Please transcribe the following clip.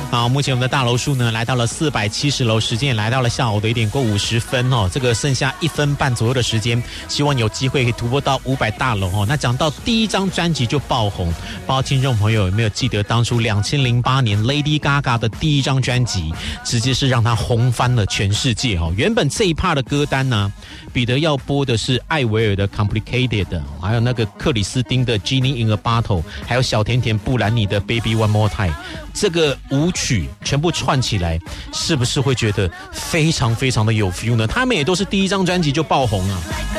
好，目前我们的大楼数呢来到了470楼，时间也来到了下午的1点过50分哦，这个剩下1分半左右的时间，希望有机会可以突破到500大楼哦。那讲到第一张专辑就爆红，不知道听众朋友有没有记得当初2008年 Lady Gaga 的第一张专辑，直接是让她红翻了全世界哦。原本这一 part 的歌单呢，彼得要播的是艾维尔的 Complicated， 还有那个克里斯汀的 Genie in a Bottle， 还有小甜甜布兰妮的 Baby One More Time。这个舞曲全部串起来，是不是会觉得非常非常的有 feel 呢？他们也都是第一张专辑就爆红啊。